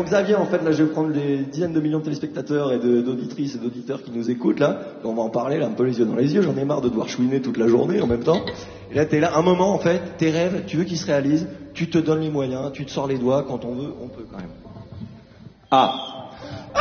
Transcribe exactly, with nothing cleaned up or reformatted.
Xavier, en fait, là, je vais prendre des dizaines de millions de téléspectateurs et de, d'auditrices et d'auditeurs qui nous écoutent, là. On va en parler, là, un peu les yeux dans les yeux. J'en ai marre de devoir chouiner toute la journée en même temps. Et là, t'es là, un moment, en fait, tes rêves, tu veux qu'ils se réalisent, tu te donnes les moyens, tu te sors les doigts, quand on veut, on peut quand même. Ah.